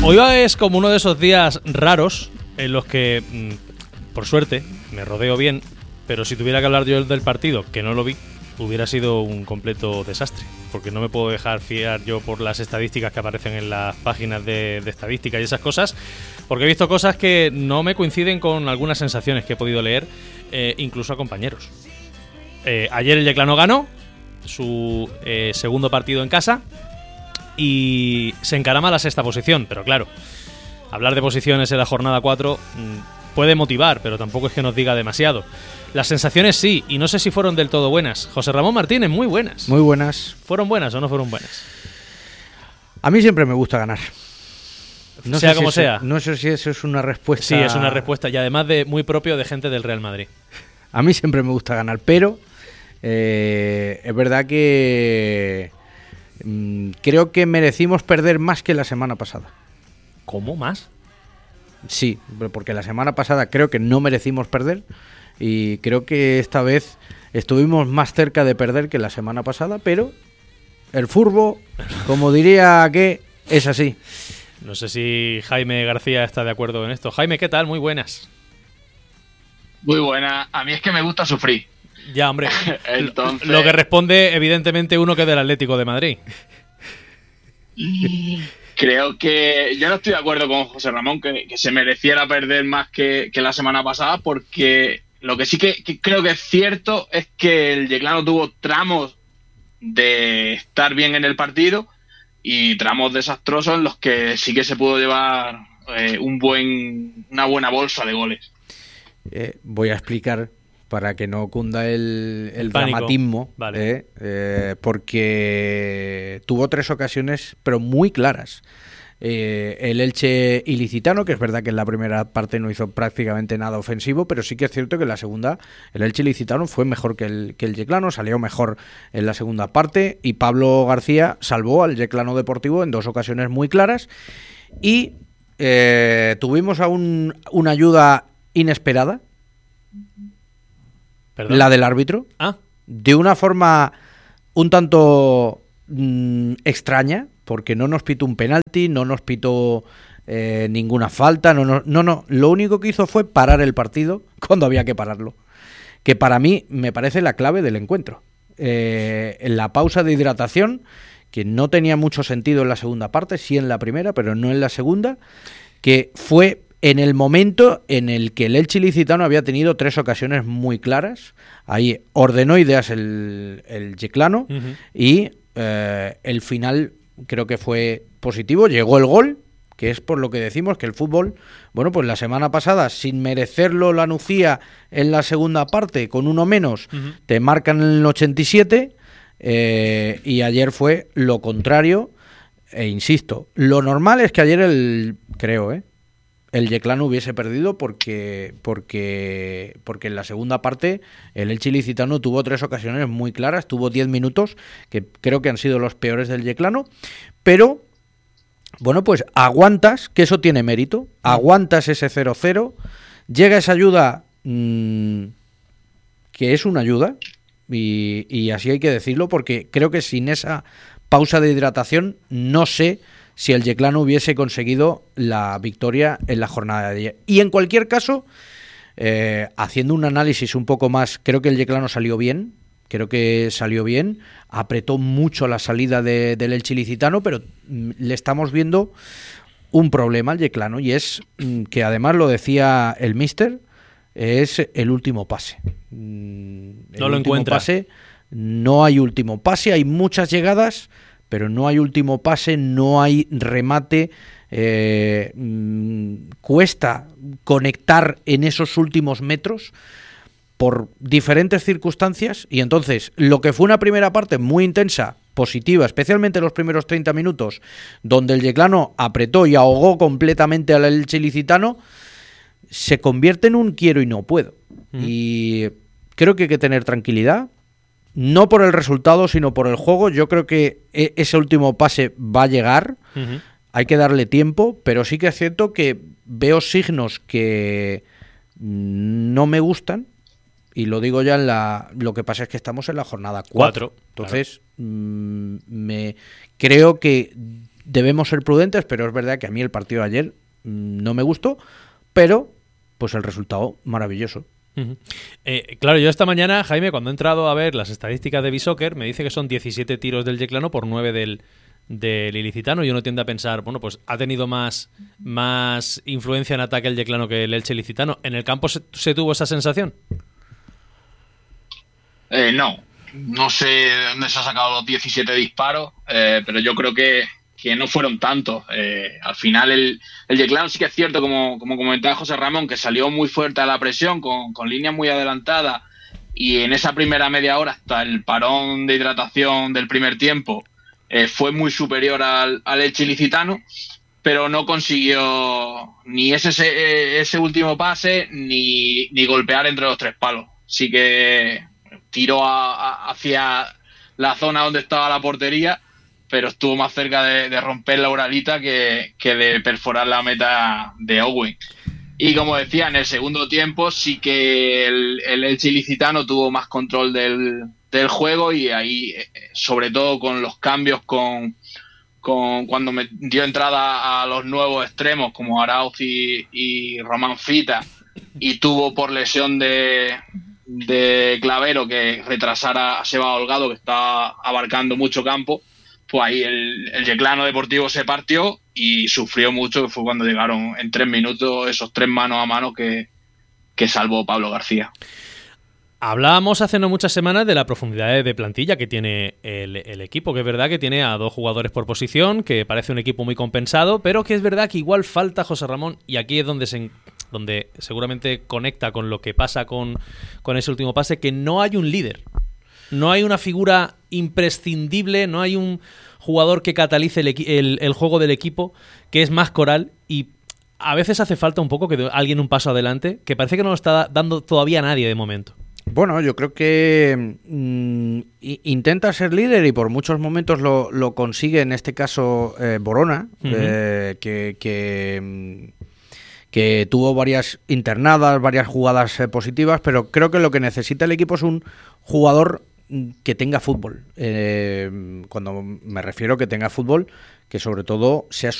Hoy es como uno de esos días raros en los que, por suerte, me rodeo bien, pero si tuviera que hablar yo del partido, que no lo vi, hubiera sido un completo desastre, porque no me puedo dejar fiar yo por las estadísticas que aparecen en las páginas de estadística y esas cosas, porque he visto cosas que no me coinciden con algunas sensaciones que he podido leer, incluso a compañeros. Ayer el Yeclano ganó su segundo partido en casa y se encarama a la sexta posición, pero claro, hablar de posiciones en la jornada 4 puede motivar, pero tampoco es que nos diga demasiado. Las sensaciones sí, y no sé si fueron del todo buenas. José Ramón Martínez, muy buenas. Muy buenas. ¿Fueron buenas o no fueron buenas? A mí siempre me gusta ganar. No sea como sea. No sé si eso es una respuesta. Sí, es una respuesta, y además de muy propio de gente del Real Madrid. A mí siempre me gusta ganar, pero es verdad que creo que merecimos perder más que la semana pasada. ¿Cómo más? Sí, porque la semana pasada creo que no merecimos perder y creo que esta vez estuvimos más cerca de perder que la semana pasada, pero el furbo, como diría que es así. No sé si Jaime García está de acuerdo en esto. Jaime, ¿qué tal? Muy buenas. Muy buena. A mí es que me gusta sufrir. Ya, hombre. Entonces... Lo que responde, evidentemente, uno que es del Atlético de Madrid. Creo que yo no estoy de acuerdo con José Ramón que se mereciera perder más que la semana pasada, porque lo que sí que creo que es cierto es que el Yeclano tuvo tramos de estar bien en el partido y tramos desastrosos en los que sí que se pudo llevar una buena bolsa de goles. Voy a explicar para que no cunda el dramatismo, vale. Porque tuvo 3 ocasiones, pero muy claras. El Elche ilicitano, que es verdad que en la primera parte no hizo prácticamente nada ofensivo, pero sí que es cierto que en la segunda el Elche ilicitano fue mejor que el Yeclano, salió mejor en la segunda parte y Pablo García salvó al Yeclano Deportivo en 2 ocasiones muy claras y tuvimos una ayuda inesperada. ¿Perdón? La del árbitro, de una forma un tanto extraña, porque no nos pitó un penalti, no nos pitó ninguna falta, no, lo único que hizo fue parar el partido cuando había que pararlo, que para mí me parece la clave del encuentro. En la pausa de hidratación, que no tenía mucho sentido en la segunda parte, sí en la primera, pero no en la segunda, que fue en el momento en el que el Elche ilicitano había tenido 3 ocasiones muy claras. Ahí ordenó ideas el Yeclano y el final creo que fue positivo. Llegó el gol, que es por lo que decimos que el fútbol, bueno, pues la semana pasada, sin merecerlo la Nucía en la segunda parte, con uno menos, te marcan en el 87 y ayer fue lo contrario. E insisto, lo normal es que ayer el Yeclano hubiese perdido porque en la segunda parte el Elche ilicitano tuvo 3 ocasiones muy claras, tuvo 10 minutos que creo que han sido los peores del Yeclano, pero bueno, pues aguantas, que eso tiene mérito, aguantas ese 0-0, llega esa ayuda que es una ayuda y así hay que decirlo, porque creo que sin esa pausa de hidratación no sé si el Yeclano hubiese conseguido la victoria en la jornada de ayer. Y en cualquier caso, haciendo un análisis un poco más, creo que el Yeclano salió bien, apretó mucho la salida del Elche ilicitano, pero le estamos viendo un problema al Yeclano, y es que además lo decía el míster, es el último pase. No lo encuentra. No hay último pase, hay muchas llegadas, pero no hay último pase, no hay remate, cuesta conectar en esos últimos metros por diferentes circunstancias, y entonces lo que fue una primera parte muy intensa, positiva, especialmente los primeros 30 minutos, donde el Yeclano apretó y ahogó completamente al Elche ilicitano, se convierte en un quiero y no puedo. Y creo que hay que tener tranquilidad, no por el resultado, sino por el juego. Yo creo que ese último pase va a llegar, hay que darle tiempo, pero sí que es cierto que veo signos que no me gustan, y lo digo ya lo que pasa es que estamos en la jornada 4. Entonces, creo que debemos ser prudentes, pero es verdad que a mí el partido de ayer no me gustó, pero pues el resultado maravilloso. Uh-huh. Claro, yo esta mañana, Jaime, cuando he entrado a ver las estadísticas de Bisoccer, me dice que son 17 tiros del Yeclano por 9 del ilicitano, y uno tiende a pensar, bueno, pues ha tenido más influencia en ataque el Yeclano que el Elche ilicitano. ¿En el campo se tuvo esa sensación? No sé de dónde se ha sacado los 17 disparos, pero yo creo que no fueron tantos. Al final el Yeclano sí que es cierto, como comentaba José Ramón, que salió muy fuerte a la presión, con líneas muy adelantadas, y en esa primera media hora, hasta el parón de hidratación del primer tiempo, fue muy superior al Elche ilicitano, pero no consiguió ni ese último pase ni golpear entre los tres palos. Sí que tiró hacia la zona donde estaba la portería, pero estuvo más cerca de romper la uralita que de perforar la meta de Owen. Y como decía, en el segundo tiempo sí que el Elche ilicitano tuvo más control del juego, y ahí, sobre todo con los cambios, cuando me dio entrada a los nuevos extremos como Arauz y Román Fita, y tuvo por lesión de Clavero que retrasara a Seba Holgado, que está abarcando mucho campo, pues ahí el Yeclano Deportivo se partió y sufrió mucho, que fue cuando llegaron en 3 minutos esos 3 manos a mano que salvó Pablo García. Hablábamos hace no muchas semanas de la profundidad de plantilla que tiene el equipo, que es verdad que tiene a 2 jugadores por posición, que parece un equipo muy compensado, pero que es verdad que igual falta José Ramón, y aquí es donde seguramente conecta con lo que pasa con ese último pase, que no hay un líder, no hay una figura imprescindible, no hay un jugador que catalice el juego del equipo, que es más coral, y a veces hace falta un poco que dé alguien un paso adelante, que parece que no lo está dando todavía nadie de momento. Bueno, yo creo que intenta ser líder y por muchos momentos lo consigue, en este caso Borona, uh-huh. Que tuvo varias internadas, varias jugadas positivas, pero creo que lo que necesita el equipo es un jugador que tenga fútbol. Cuando me refiero a que tenga fútbol, que sobre todo sea